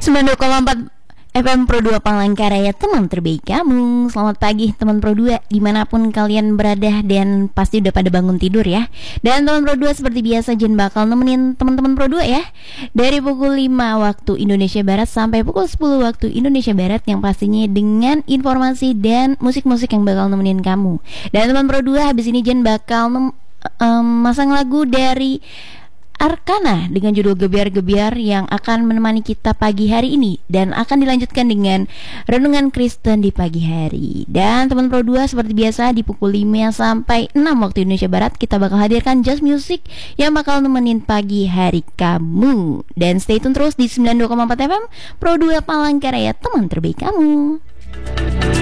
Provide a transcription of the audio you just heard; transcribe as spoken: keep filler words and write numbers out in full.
sembilan puluh dua koma empat F M Pro dua Palangkaraya, teman terbaik kamu. Selamat pagi teman Pro dua, dimanapun kalian berada, dan pasti udah pada bangun tidur ya. Dan teman Pro dua seperti biasa Jen bakal nemenin teman-teman Pro dua ya, dari pukul lima waktu Indonesia Barat sampai pukul sepuluh waktu Indonesia Barat, yang pastinya dengan informasi dan musik-musik yang bakal nemenin kamu. Dan teman Pro dua, habis ini Jen bakal nem- um, masang lagu dari Arkana dengan judul Gebiar-Gebiar yang akan menemani kita pagi hari ini, dan akan dilanjutkan dengan Renungan Kristen di pagi hari. Dan teman Pro dua seperti biasa di pukul lima sampai enam waktu Indonesia Barat kita bakal hadirkan Just Music yang bakal nemenin pagi hari kamu. Dan stay tune terus di sembilan puluh dua koma empat F M Pro dua Palangkaraya, teman terbaik kamu.